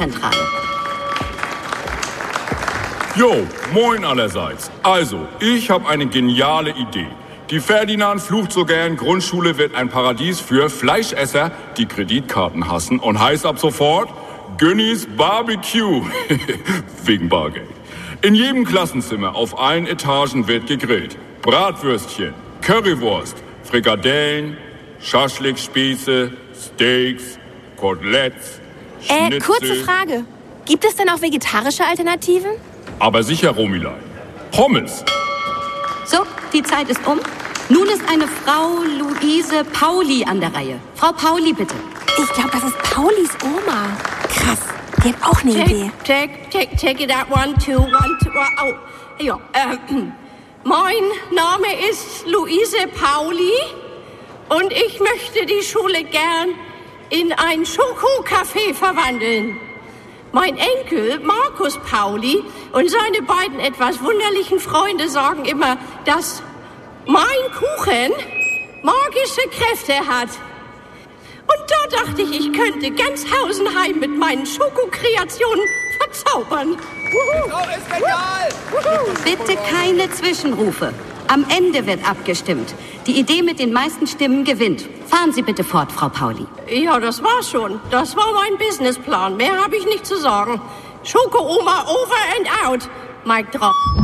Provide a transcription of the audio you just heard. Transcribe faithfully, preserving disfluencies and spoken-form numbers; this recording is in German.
Telefonzentrale. Jo, moin allerseits. Also, ich habe eine geniale Idee. Die Ferdinand flucht so gern, Grundschule wird ein Paradies für Fleischesser, die Kreditkarten hassen und heißt ab sofort Günnis Barbecue. Wegen Bargeld. In jedem Klassenzimmer auf allen Etagen wird gegrillt. Bratwürstchen, Currywurst, Frikadellen, Schaschlikspieße, Steaks, Koteletts, Schnitzel. Äh, kurze Frage. Gibt es denn auch vegetarische Alternativen? Aber sicher, Romilei. Pommes. So, die Zeit ist um. Nun ist eine Frau Luise Pauli an der Reihe. Frau Pauli, bitte. Ich glaube, das ist Paulis Oma. Krass, die hat auch eine Idee. Take, take, take it out, one, two, one, two, oh, ja, ähm, mein Name ist Luise Pauli und ich möchte die Schule gern in ein Schokocafé verwandeln. Mein Enkel Markus Pauli und seine beiden etwas wunderlichen Freunde sagen immer, dass mein Kuchen magische Kräfte hat. Und da dachte ich, ich könnte ganz Hausenheim mit meinen Schokokreationen verzaubern. Die Frau ist genial! Bitte keine Zwischenrufe. Am Ende wird abgestimmt. Die Idee mit den meisten Stimmen gewinnt. Fahren Sie bitte fort, Frau Pauli. Ja, das war schon. Das war mein Businessplan. Mehr habe ich nicht zu sagen. Schoko-Oma over and out. Mic drop.